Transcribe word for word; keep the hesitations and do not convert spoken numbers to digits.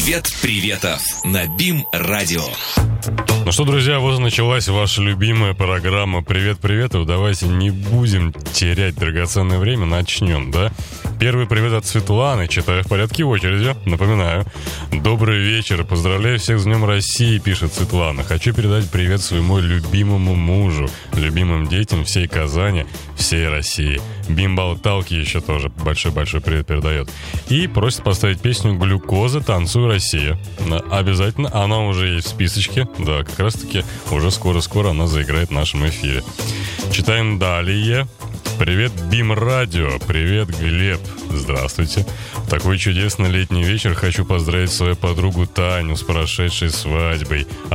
Привет Приветов на БИМ-радио. Ну что, друзья, вот началась ваша любимая программа «Привет Приветов». Давайте не будем терять драгоценное время, начнем, да? Первый привет от Светланы, читаю в порядке очереди, напоминаю. Добрый вечер, поздравляю всех с Днем России, пишет Светлана. Хочу передать привет своему любимому мужу, любимым детям всей Казани, всей России. Бимбалталки еще тоже большой-большой привет передает. И просит поставить песню «Глюкоза. Танцуй, Россия». Обязательно, она уже есть в списочке. Да, как раз-таки уже скоро-скоро она заиграет в нашем эфире. Читаем далее. Привет, БИМ-радио. Привет, Глеб. Здравствуйте. В такой чудесный летний вечер хочу поздравить свою подругу Таню с прошедшей свадьбой.